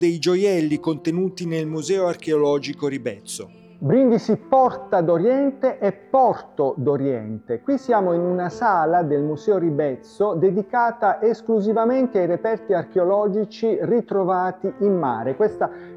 dei gioielli contenuti nel Museo Archeologico Ribezzo. Brindisi Porta d'Oriente e Porto d'Oriente. Qui siamo in una sala del Museo Ribezzo dedicata esclusivamente ai reperti archeologici ritrovati in mare. Questa